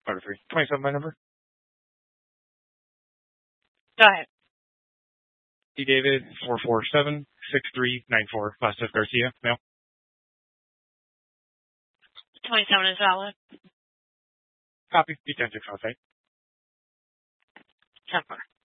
Order 3. 27 my number. Go ahead. D. David 447-6394. Last of Garcia. Mail. 27 is valid. Copy. D10-6 on site. 10-4.